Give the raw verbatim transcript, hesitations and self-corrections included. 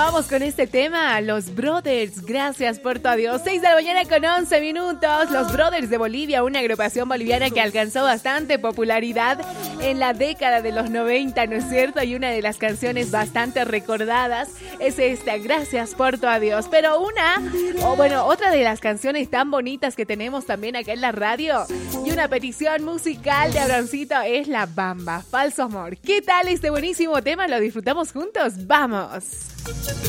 vamos con este tema, los Brothers, gracias por tu adiós. seis de la mañana con once minutos, los Brothers de Bolivia, una agrupación boliviana que alcanzó bastante popularidad en la década de los noventa, ¿no es cierto? Y una de las canciones bastante recordadas es esta, gracias por tu adiós. Pero una, o bueno, otra de las canciones tan bonitas que tenemos también acá en la radio y una petición musical de Abrancito es La Bamba, Falso Amor. ¿Qué tal este buenísimo tema? ¿Lo disfrutamos juntos? ¡Vamos!